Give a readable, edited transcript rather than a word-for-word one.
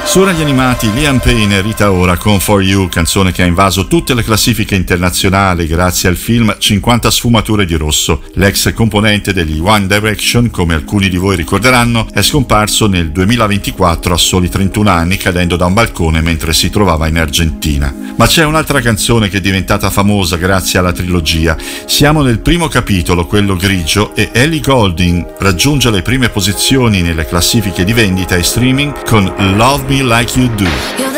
Su Radio Animati, Liam Payne e Rita Ora con For You, canzone che ha invaso tutte le classifiche internazionali grazie al film 50 sfumature di rosso. L'ex componente degli One Direction, come alcuni di voi ricorderanno, è scomparso nel 2024 a soli 31 anni, cadendo da un balcone mentre si trovava in Argentina. Ma c'è un'altra canzone che è diventata famosa grazie alla trilogia. Siamo nel primo capitolo, quello grigio, e Ellie Goulding raggiunge le prime posizioni nelle classifiche di vendita e streaming con Love Me Like You Do.